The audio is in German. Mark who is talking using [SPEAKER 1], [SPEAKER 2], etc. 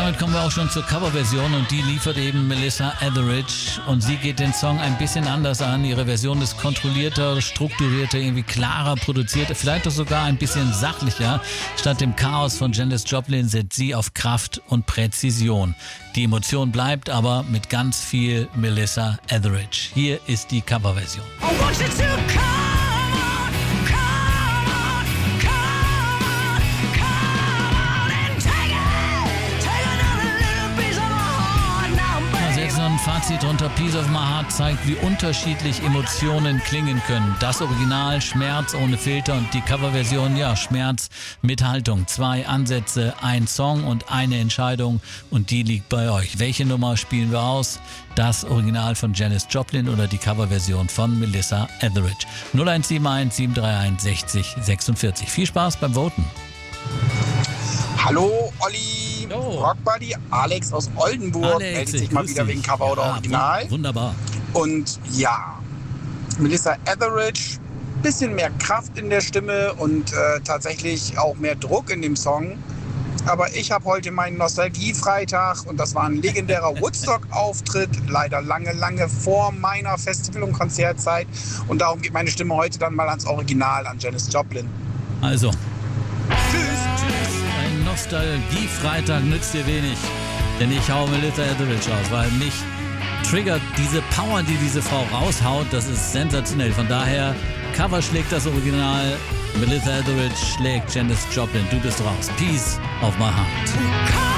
[SPEAKER 1] damit kommen wir auch schon zur Coverversion und die liefert eben Melissa Etheridge und sie geht den Song ein bisschen anders an. Ihre Version ist kontrollierter, strukturierter, irgendwie klarer produziert, vielleicht auch sogar ein bisschen sachlicher. Statt dem Chaos von Janis Joplin setzt sie auf Kraft und Präzision. Die Emotion bleibt aber mit ganz viel Melissa Etheridge. Hier ist die Coverversion. Ein Fazit unter Piece of My Heart zeigt, wie unterschiedlich Emotionen klingen können. Das Original Schmerz ohne Filter und die Coverversion, ja, Schmerz mit Haltung. 2 Ansätze, ein Song und eine Entscheidung und die liegt bei euch. Welche Nummer spielen wir aus? Das Original von Janis Joplin oder die Coverversion von Melissa Etheridge? 0171 731 60 46. Viel Spaß beim Voten.
[SPEAKER 2] Hallo Olli, Rockbuddy, Alex aus Oldenburg, meldet sich mal wieder wegen Cover oder Original.
[SPEAKER 1] Wunderbar.
[SPEAKER 2] Und ja, Melissa Etheridge, bisschen mehr Kraft in der Stimme und tatsächlich auch mehr Druck in dem Song. Aber ich habe heute meinen Nostalgie-Freitag und das war ein legendärer Woodstock-Auftritt, leider lange vor meiner Festival- und Konzertzeit. Und darum geht meine Stimme heute dann mal ans Original, an Janis Joplin.
[SPEAKER 1] Also, tschüss. Ein Nostalgie-Freitag nützt dir wenig, denn ich hau Melissa Etheridge raus, weil mich triggert diese Power, die diese Frau raushaut, das ist sensationell. Von daher, Cover schlägt das Original, Melissa Etheridge schlägt Janis Joplin. Du bist raus. Peace of my heart.